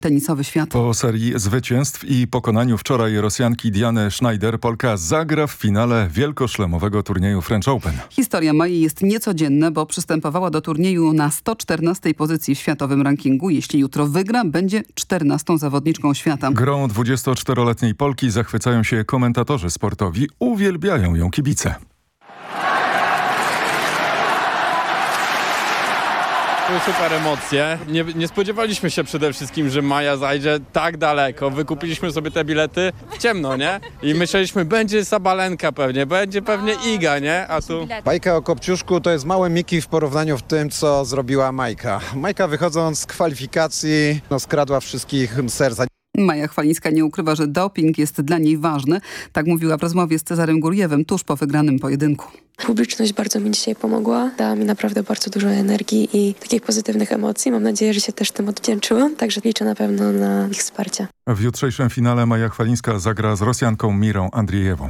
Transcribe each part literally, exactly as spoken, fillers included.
tenisowy świat. Po serii zwycięstw i pokonaniu wczoraj Rosjanki Diany Schneider Polka zagra w finale wielkoszlemowego turnieju French Open. Historia Mai jest niecodzienna, bo przystępowała do turnieju na sto czternastej pozycji w światowym rankingu. Jeśli jutro wygra, będzie czternastą zawodniczką świata. Grą dwudziestoczteroletniej Polki zachwycają się komentatorzy sportowi, uwielbiają ją kibice. Były super emocje. Nie, nie spodziewaliśmy się przede wszystkim, że Maja zajdzie tak daleko. Wykupiliśmy sobie te bilety w ciemno, nie? I myśleliśmy, będzie Sabalenka pewnie, będzie pewnie Iga, nie? A tu... Bajka o Kopciuszku to jest małe Miki w porównaniu w tym, co zrobiła Majka. Majka wychodząc z kwalifikacji, no, skradła wszystkich serca. Maja Chwalińska nie ukrywa, że doping jest dla niej ważny. Tak mówiła w rozmowie z Cezarem Gurjewem tuż po wygranym pojedynku. Publiczność bardzo mi dzisiaj pomogła. Dała mi naprawdę bardzo dużo energii i takich pozytywnych emocji. Mam nadzieję, że się też tym odwdzięczyłam. Także liczę na pewno na ich wsparcie. W jutrzejszym finale Maja Chwalińska zagra z Rosjanką Mirą Andrijewą.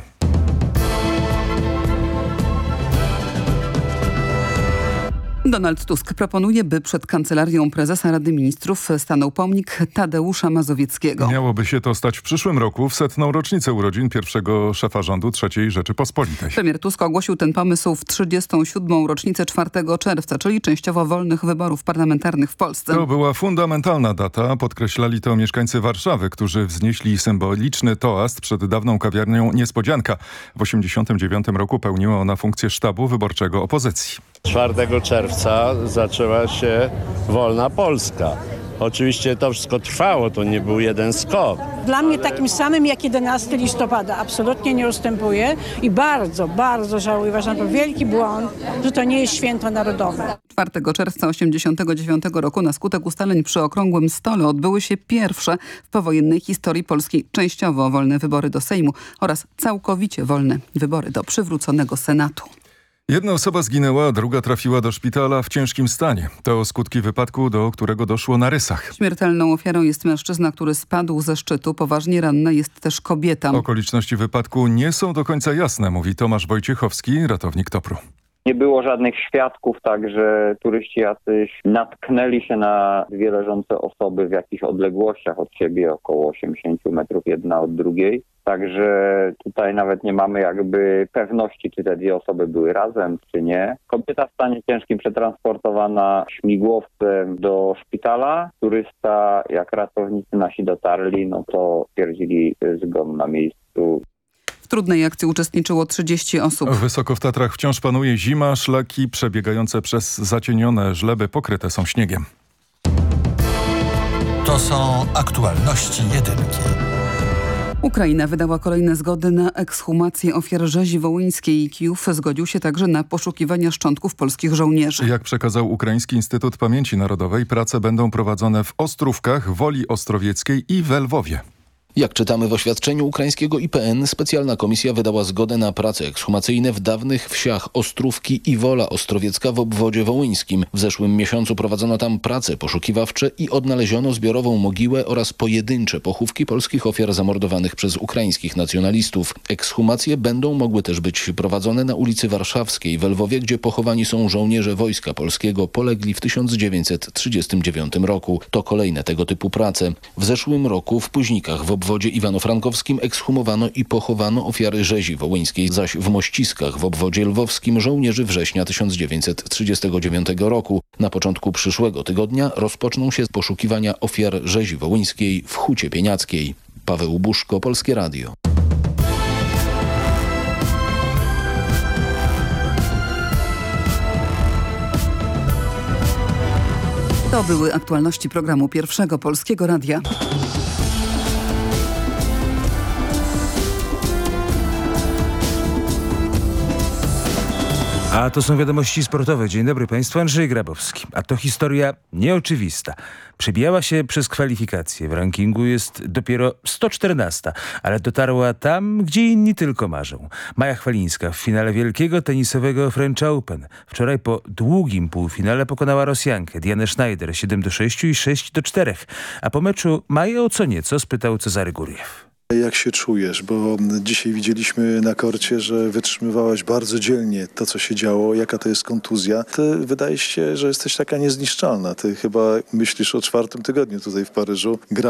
Donald Tusk proponuje, by przed kancelarią prezesa Rady Ministrów stanął pomnik Tadeusza Mazowieckiego. Miałoby się to stać w przyszłym roku, w setną rocznicę urodzin pierwszego szefa rządu trzeciej Rzeczypospolitej. Premier Tusk ogłosił ten pomysł w trzydziestą siódmą rocznicę czwartego czerwca, czyli częściowo wolnych wyborów parlamentarnych w Polsce. To była fundamentalna data, podkreślali to mieszkańcy Warszawy, którzy wznieśli symboliczny toast przed dawną kawiarnią Niespodzianka. W osiemdziesiątym dziewiątym roku pełniła ona funkcję sztabu wyborczego opozycji. czwartego czerwca zaczęła się wolna Polska. Oczywiście to wszystko trwało, to nie był jeden skok. Dla mnie takim samym jak jedenastego listopada. Absolutnie nie ustępuje i bardzo, bardzo żałuję. Uważam, to wielki błąd, że to nie jest święto narodowe. czwartego czerwca osiemdziesiątego dziewiątego roku na skutek ustaleń przy Okrągłym Stole odbyły się pierwsze w powojennej historii Polski częściowo wolne wybory do Sejmu oraz całkowicie wolne wybory do przywróconego Senatu. Jedna osoba zginęła, druga trafiła do szpitala w ciężkim stanie. To skutki wypadku, do którego doszło na Rysach. Śmiertelną ofiarą jest mężczyzna, który spadł ze szczytu. Poważnie ranna jest też kobieta. Okoliczności wypadku nie są do końca jasne, mówi Tomasz Wojciechowski, ratownik Topru. Nie było żadnych świadków, także turyści jacyś natknęli się na dwie leżące osoby w jakichś odległościach od siebie, około osiemdziesiąt metrów jedna od drugiej. Także tutaj nawet nie mamy jakby pewności, czy te dwie osoby były razem, czy nie. Kobieta w stanie ciężkim przetransportowana śmigłowcem do szpitala. Turysta, jak ratownicy nasi dotarli, no to stwierdzili zgon na miejscu. W trudnej akcji uczestniczyło trzydzieści osób. Wysoko w Tatrach wciąż panuje zima. Szlaki przebiegające przez zacienione żleby pokryte są śniegiem. To są aktualności jedynki. Ukraina wydała kolejne zgody na ekshumację ofiar rzezi wołyńskiej. Kijów zgodził się także na poszukiwania szczątków polskich żołnierzy. Jak przekazał Ukraiński Instytut Pamięci Narodowej, prace będą prowadzone w Ostrówkach, Woli Ostrowieckiej i w Lwowie. Jak czytamy w oświadczeniu ukraińskiego I P N, specjalna komisja wydała zgodę na prace ekshumacyjne w dawnych wsiach Ostrówki i Wola Ostrowiecka w obwodzie wołyńskim. W zeszłym miesiącu prowadzono tam prace poszukiwawcze i odnaleziono zbiorową mogiłę oraz pojedyncze pochówki polskich ofiar zamordowanych przez ukraińskich nacjonalistów. Ekshumacje będą mogły też być prowadzone na ulicy Warszawskiej w Lwowie, gdzie pochowani są żołnierze Wojska Polskiego polegli w tysiąc dziewięćset trzydziestym dziewiątym roku. To kolejne tego typu prace. W zeszłym roku w Późnikach w obwodzie iwano-frankowskim ekshumowano i pochowano ofiary rzezi wołyńskiej, zaś w Mościskach w obwodzie lwowskim żołnierzy września tysiąc dziewięćset trzydziestego dziewiątego roku. Na początku przyszłego tygodnia rozpoczną się poszukiwania ofiar rzezi wołyńskiej w Hucie Pieniackiej. Paweł Buszko, Polskie Radio. To były aktualności programu Pierwszego Polskiego Radia. A to są wiadomości sportowe. Dzień dobry Państwu, Andrzej Grabowski. A to historia nieoczywista. Przebijała się przez kwalifikacje. W rankingu jest dopiero sto czternasta, ale dotarła tam, gdzie inni tylko marzą. Maja Chwalińska w finale wielkiego tenisowego French Open. Wczoraj po długim półfinale pokonała Rosjankę Dianę Schneider siedem do sześciu i sześć do czterech. A po meczu Maję o co nieco spytał Cezary Gurjew. Jak się czujesz? Bo dzisiaj widzieliśmy na korcie, że wytrzymywałaś bardzo dzielnie to, co się działo. Jaka to jest kontuzja? Ty wydaje się, że jesteś taka niezniszczalna. Ty chyba myślisz o czwartym tygodniu tutaj w Paryżu. Gra